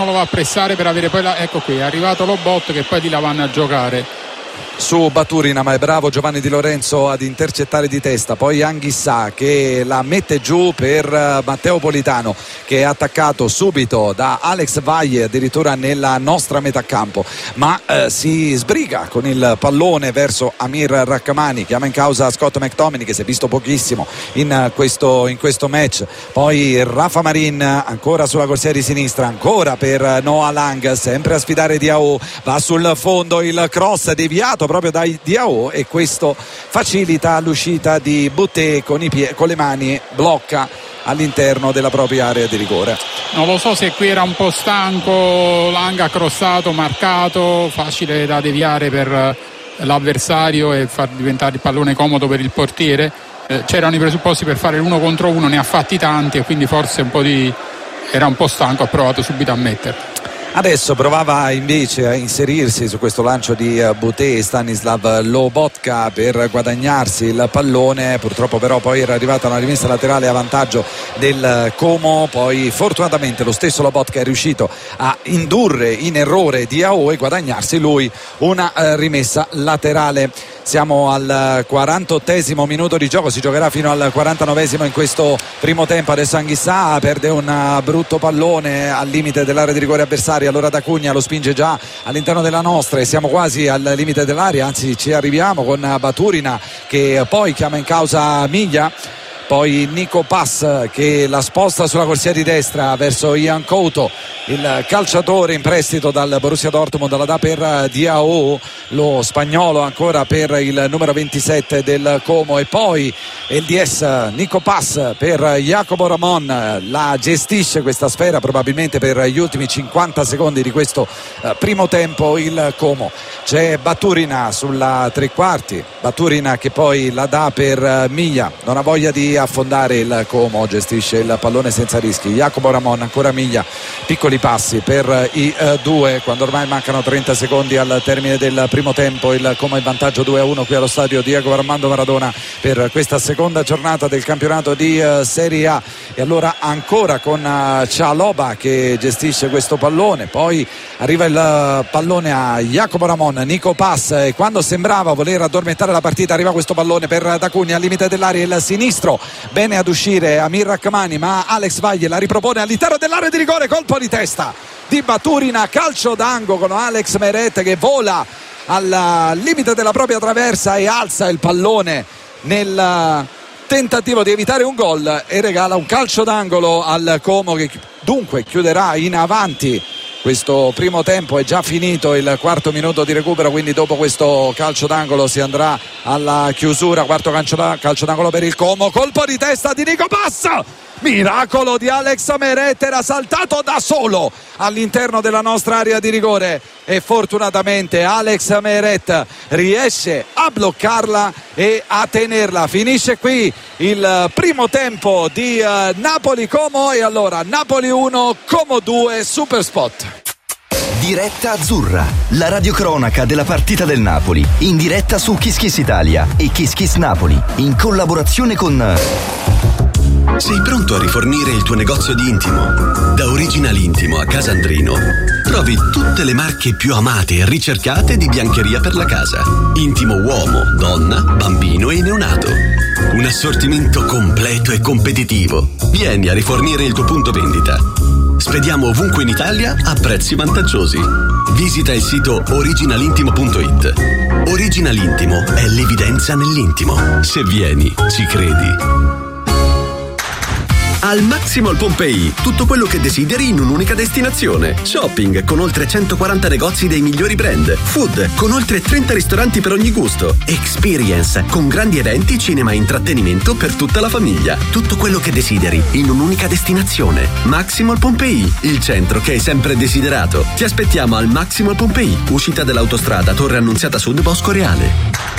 lo va a pressare per avere poi ecco qui, è arrivato Lobot che poi di là vanno a giocare su Baturina, ma è bravo Giovanni Di Lorenzo ad intercettare di testa. Poi Anghissà che la mette giù per Matteo Politano, che è attaccato subito da Alex Vaglie addirittura nella nostra metà campo, ma si sbriga con il pallone verso Amir Rrahmani, chiama in causa Scott McTominay che si è visto pochissimo in questo match. Poi Rafa Marin ancora sulla corsia di sinistra, ancora per Noah Lang, sempre a sfidare Diao, va sul fondo, il cross deviato proprio da Diao e questo facilita l'uscita di Boutte con le mani, blocca all'interno della propria area di rigore. Non lo so se qui era un po' stanco, Lang ha crossato, marcato, facile da deviare per l'avversario e far diventare il pallone comodo per il portiere. C'erano i presupposti per fare l'1 contro 1, ne ha fatti tanti e quindi forse era un po' stanco, ha provato subito a metterlo. Adesso provava invece a inserirsi su questo lancio di Boutte e Stanislav Lobotka per guadagnarsi il pallone, purtroppo però poi era arrivata una rimessa laterale a vantaggio del Como, poi fortunatamente lo stesso Lobotka è riuscito a indurre in errore Diao e guadagnarsi lui una rimessa laterale. Siamo al 48esimo minuto di gioco, si giocherà fino al 49esimo in questo primo tempo. Adesso Anghissà perde un brutto pallone al limite dell'area di rigore avversaria, allora D'Acugna lo spinge già all'interno della nostra e siamo quasi al limite dell'area, anzi ci arriviamo con Baturina che poi chiama in causa Miglia. Poi Nico Pass che la sposta sulla corsia di destra verso Ian Couto, il calciatore in prestito dal Borussia Dortmund, la dà per Diao, lo spagnolo ancora per il numero 27 del Como, e poi il DS Nico Pass per Jacopo Ramon, la gestisce questa sfera probabilmente per gli ultimi 50 secondi di questo primo tempo il Como. C'è Baturina sulla tre quarti, Baturina che poi la dà per Miglia, non ha voglia di affondare il Como, gestisce il pallone senza rischi. Jacopo Ramon, ancora Miglia, piccoli passi per i due quando ormai mancano 30 secondi al termine del primo tempo. Il Como è in vantaggio 2-1 qui allo stadio Diego Armando Maradona per questa seconda giornata del campionato di Serie A, e allora ancora con Cialoba che gestisce questo pallone, poi arriva il pallone a Jacopo Ramon, Nico Pass, e quando sembrava voler addormentare la partita arriva questo pallone per D'Acugna al limite dell'area, il sinistro bene ad uscire Amir Rrahmani, ma Alex Vaglie la ripropone all'interno dell'area di rigore, colpo di testa di Baturina, calcio d'angolo con Alex Meret che vola al limite della propria traversa e alza il pallone nel tentativo di evitare un gol e regala un calcio d'angolo al Como, che dunque chiuderà in avanti. Questo primo tempo è già finito, il quarto minuto di recupero, quindi dopo questo calcio d'angolo si andrà alla chiusura. Quarto calcio d'angolo per il Como, colpo di testa di Nico Pass, miracolo di Alex Meret, era saltato da solo all'interno della nostra area di rigore e fortunatamente Alex Meret riesce a bloccarla e a tenerla. Finisce qui il primo tempo di Napoli-Como, e allora Napoli 1, Como 2, Super Spot. Diretta Azzurra, la radiocronaca della partita del Napoli, in diretta su Kiss Kiss Italia e Kiss Kiss Napoli, in collaborazione con... Sei pronto a rifornire il tuo negozio di intimo? Da Original Intimo a Casandrino trovi tutte le marche più amate e ricercate di biancheria per la casa. Intimo uomo, donna, bambino e neonato. Un assortimento completo e competitivo. Vieni a rifornire il tuo punto vendita. Spediamo ovunque in Italia a prezzi vantaggiosi. Visita il sito originalintimo.it. Original Intimo è l'evidenza nell'intimo. Se vieni, ci credi. Al Maximall Pompei, tutto quello che desideri in un'unica destinazione. Shopping con oltre 140 negozi dei migliori brand. Food con oltre 30 ristoranti per ogni gusto. Experience con grandi eventi, cinema e intrattenimento per tutta la famiglia. Tutto quello che desideri in un'unica destinazione. Maximall Pompei, il centro che hai sempre desiderato. Ti aspettiamo al Maximall Pompei, uscita dell'autostrada Torre Annunziata Sud Bosco Reale.